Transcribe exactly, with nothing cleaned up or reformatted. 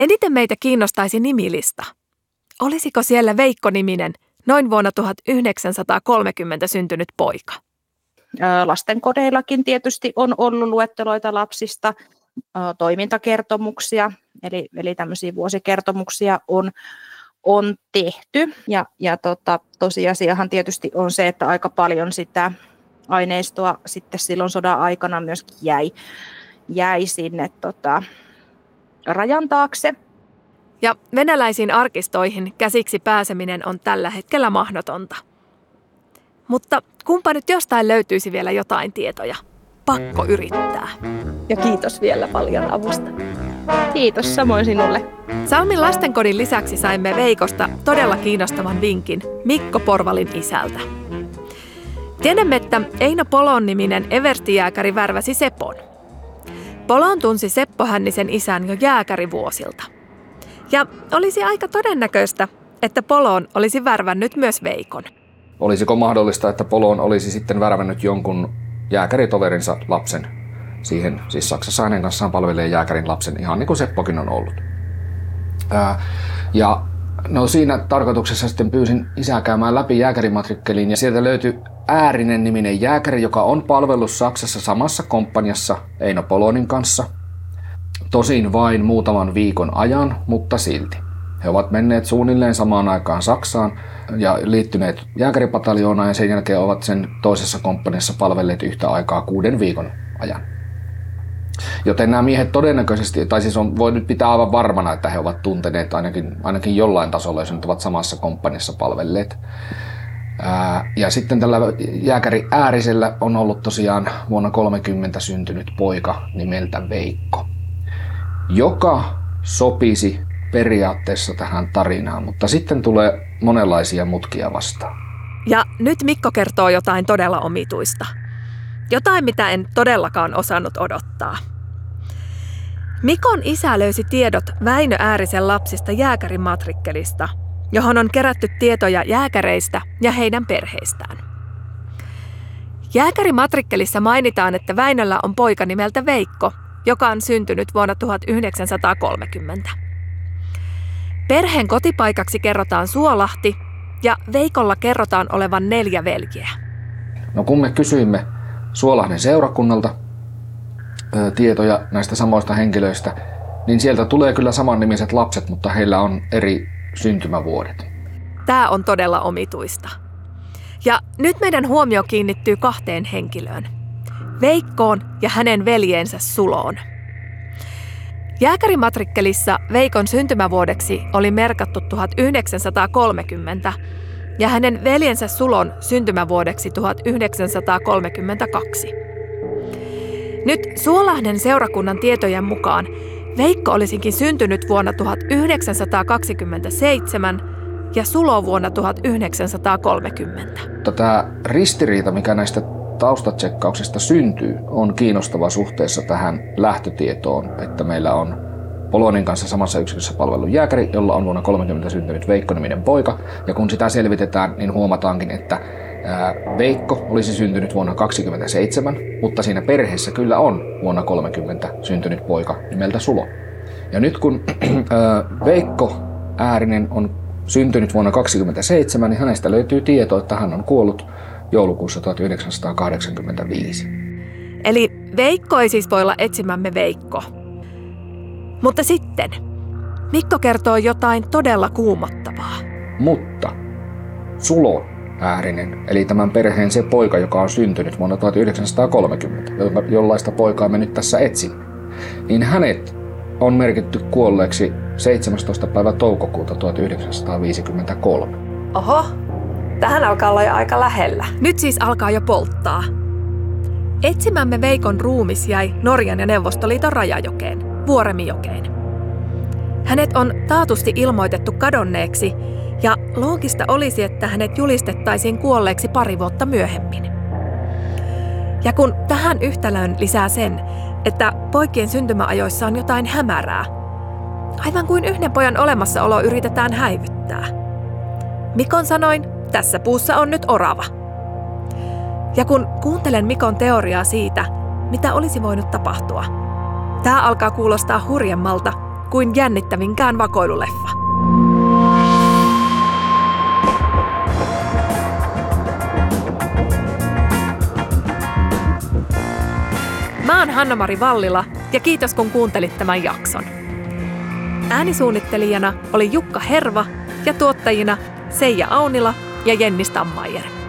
Eniten meitä kiinnostaisi nimilista. Olisiko siellä Veikko-niminen, noin vuonna tuhatyhdeksänsataakolmekymmentä syntynyt poika? Lastenkodeillakin tietysti on ollut luetteloita lapsista, toimintakertomuksia, eli, eli tämmöisiä vuosikertomuksia on, on tehty. Ja, ja tota, tosiasiahan tietysti on se, että aika paljon sitä aineistoa sitten silloin sodan aikana myöskin jäi, jäi sinne tota, rajan taakse. Ja venäläisiin arkistoihin käsiksi pääseminen on tällä hetkellä mahdotonta. Mutta kumpa nyt jostain löytyisi vielä jotain tietoja. Pakko yrittää. Ja kiitos vielä paljon avusta. Kiitos samoin sinulle. Salmin lastenkodin lisäksi saimme Veikosta todella kiinnostavan vinkin Mikko Porvalin isältä. Tiedämme, että Eino Polon-niminen everstijääkäri värväsi Sepon. Polon tunsi Seppo Hännisen isän jo jääkärivuosilta. Ja olisi aika todennäköistä, että Polon olisi värvännyt myös Veikon. Olisiko mahdollista, että Polon olisi sitten värvännyt jonkun jääkäritoverinsa lapsen siihen, siis Saksassa hänen kanssaan palvelee jääkärin lapsen, ihan niin kuin Seppokin on ollut. Ää, ja no siinä tarkoituksessa sitten pyysin isää käymään läpi jääkärimatrikkeliin ja sieltä löytyi Äärinen niminen jääkäri, joka on palvellut Saksassa samassa komppaniassa Eino Polonin kanssa. Tosin vain muutaman viikon ajan, mutta silti. He ovat menneet suunnilleen samaan aikaan Saksaan ja liittyneet jääkäripataljoonaan ja sen jälkeen ovat sen toisessa komppaniassa palvelleet yhtä aikaa kuuden viikon ajan. Joten nämä miehet todennäköisesti, tai siis on, voi nyt pitää aivan varmana, että he ovat tunteneet ainakin, ainakin jollain tasolla, jos nyt ovat samassa komppaniassa palvelleet. Ää, ja sitten tällä jääkäri Äärisellä on ollut tosiaan vuonna kolmekymmentä syntynyt poika nimeltä Veikko, joka sopisi periaatteessa tähän tarinaan, mutta sitten tulee monenlaisia mutkia vastaan. Ja nyt Mikko kertoo jotain todella omituista. Jotain, mitä en todellakaan osannut odottaa. Mikon isä löysi tiedot Väinö Äärisen lapsista jääkärimatrikkelista, johon on kerätty tietoja jääkäreistä ja heidän perheistään. Jääkärimatrikkelissa mainitaan, että Väinöllä on poika nimeltä Veikko, joka on syntynyt vuonna tuhatyhdeksänsataakolmekymmentä. Perheen kotipaikaksi kerrotaan Suolahti ja Veikolla kerrotaan olevan neljä veljeä. No kun me kysyimme Suolahden seurakunnalta ö, tietoja näistä samoista henkilöistä, niin sieltä tulee kyllä samannimiset lapset, mutta heillä on eri syntymävuodet. Tämä on todella omituista. Ja nyt meidän huomio kiinnittyy kahteen henkilöön. Veikkoon ja hänen veljeensä Suloon. Jääkärimatrikkelissa Veikon syntymävuodeksi oli merkattu tuhatyhdeksänsataakolmekymmentä ja hänen veljensä Sulon syntymävuodeksi tuhatyhdeksänsataakolmekymmentäkaksi. Nyt Suolahden seurakunnan tietojen mukaan Veikko olisikin syntynyt vuonna tuhatyhdeksänsataakaksikymmentäseitsemän ja Sulo vuonna tuhatyhdeksänsataakolmekymmentä. Tämä ristiriita, mikä näistä taustatsekkauksista syntyy, on kiinnostava suhteessa tähän lähtötietoon, että meillä on Polonin kanssa samassa yksikössä palvellut jääkäri, jolla on vuonna kolmekymmentä syntynyt Veikko-niminen poika, ja kun sitä selvitetään, niin huomataankin, että ää, Veikko olisi syntynyt vuonna kaksikymmentäseitsemän, mutta siinä perheessä kyllä on vuonna kolmekymmentä syntynyt poika nimeltä Sulo. Ja nyt kun ää, Veikko Äärinen on syntynyt vuonna kaksikymmentäseitsemän, niin hänestä löytyy tieto, että hän on kuollut joulukuussa tuhatyhdeksänsataakahdeksankymmentäviisi. Eli Veikko ei siis voi olla etsimämme Veikko. Mutta sitten Mikko kertoo jotain todella kuumottavaa. Mutta Sulo Äärinen, eli tämän perheen se poika, joka on syntynyt vuonna tuhatyhdeksänsataakolmekymmentä, jollaista poikaa me nyt tässä etsimme, niin hänet on merkitty kuolleeksi seitsemästoista päivä toukokuuta tuhatyhdeksänsataaviisikymmentäkolme. Oho, tähän alkaa olla jo aika lähellä. Nyt siis alkaa jo polttaa. Etsimämme Veikon ruumis jäi Norjan ja Neuvostoliiton rajajokeen, Vuoremijokeen. Hänet on taatusti ilmoitettu kadonneeksi ja loogista olisi, että hänet julistettaisiin kuolleeksi pari vuotta myöhemmin. Ja kun tähän yhtälöön lisää sen, että poikien syntymäajoissa on jotain hämärää, aivan kuin yhden pojan olemassaolo yritetään häivyttää. Mikon sanoin, tässä puussa on nyt orava. Ja kun kuuntelen Mikon teoriaa siitä, mitä olisi voinut tapahtua, tämä alkaa kuulostaa hurjemmalta kuin jännittävinkään vakoiluleffa. Mä oon Hanna-Mari Vallila ja kiitos kun kuuntelit tämän jakson. Äänisuunnittelijana oli Jukka Herva ja tuottajina Seija Aunila ja Jenni Stammaier.